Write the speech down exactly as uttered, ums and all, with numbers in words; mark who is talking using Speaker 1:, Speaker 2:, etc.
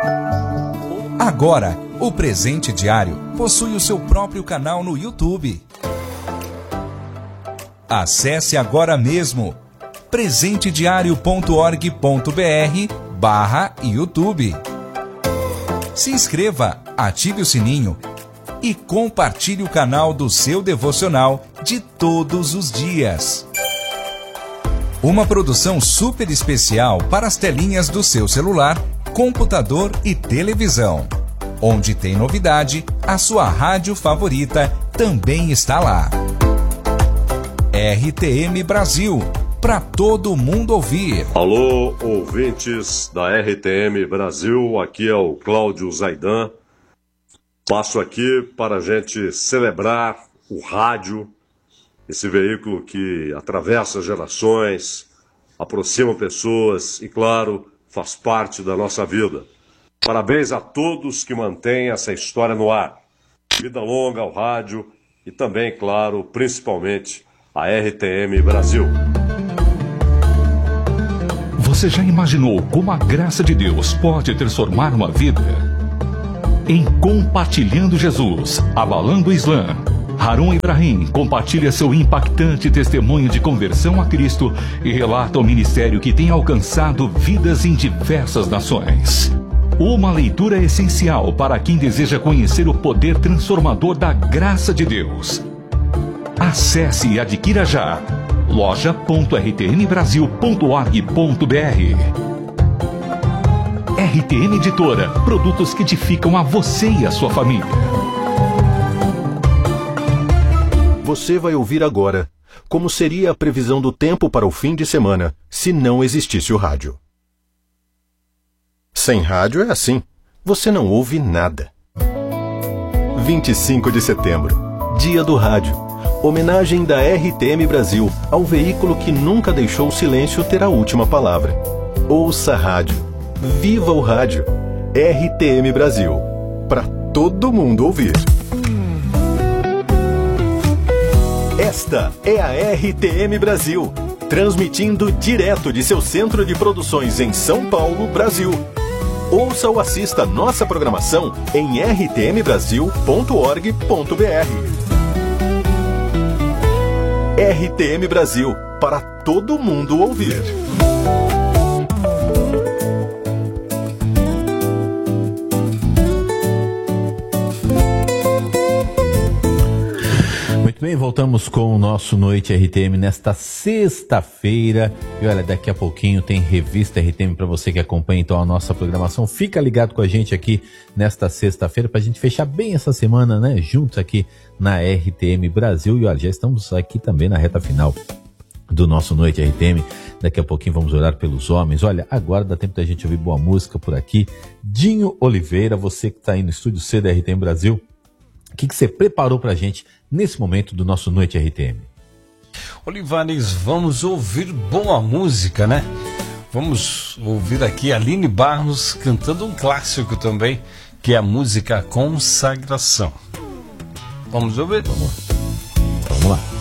Speaker 1: Agora, o Presente Diário possui o seu próprio canal no YouTube. Acesse agora mesmo presentediario ponto org ponto br barra YouTube. Se inscreva, ative o sininho e compartilhe o canal do seu devocional de todos os dias. Uma produção super especial para as telinhas do seu celular, computador e televisão. Onde tem novidade, a sua rádio favorita também está lá. R T M Brasil, para todo mundo ouvir.
Speaker 2: Alô, ouvintes da R T M Brasil, aqui é o Cláudio Zaidan. Passo aqui para a gente celebrar o rádio, esse veículo que atravessa gerações, aproxima pessoas e, claro, faz parte da nossa vida. Parabéns a todos que mantêm essa história no ar. Vida longa ao rádio e também, claro, principalmente a R T M Brasil.
Speaker 3: Você já imaginou como a graça de Deus pode transformar uma vida? Em Compartilhando Jesus, Abalando o Islã, Harun Ibrahim compartilha seu impactante testemunho de conversão a Cristo e relata o ministério que tem alcançado vidas em diversas nações. Uma leitura essencial para quem deseja conhecer o poder transformador da graça de Deus. Acesse e adquira já loja ponto r t m brasil ponto org ponto br. R T M Editora, produtos que edificam a você e a sua família.
Speaker 4: Você vai ouvir agora como seria a previsão do tempo para o fim de semana se não existisse o rádio. Sem rádio é assim, você não ouve nada. vinte e cinco de setembro, Dia do Rádio. Homenagem da R T M Brasil ao veículo que nunca deixou o silêncio ter a última palavra. Ouça a rádio. Viva o rádio. R T M Brasil. Para todo mundo ouvir. Esta é a R T M Brasil, transmitindo direto de seu centro de produções em São Paulo, Brasil. Ouça ou assista nossa programação em r t m brasil ponto org ponto br. R T M Brasil, para todo mundo ouvir.
Speaker 5: Muito bem, voltamos com o nosso Noite R T M nesta sexta-feira. E olha, daqui a pouquinho tem Revista R T M para você que acompanha então a nossa programação. Fica ligado com a gente aqui nesta sexta-feira para a gente fechar bem essa semana, né? Juntos aqui na R T M Brasil. E olha, já estamos aqui também na reta final do nosso Noite R T M. Daqui a pouquinho vamos orar pelos homens. Olha, agora dá tempo da gente ouvir boa música por aqui. Dinho Oliveira, você que está aí no Estúdio C da R T M Brasil, o que, que você preparou pra gente nesse momento do nosso Noite R T M?
Speaker 6: Olivares, vamos ouvir boa música, né? Vamos ouvir aqui a Aline Barros cantando um clássico também, que é a música Consagração. Vamos ouvir?
Speaker 5: Vamos, vamos lá.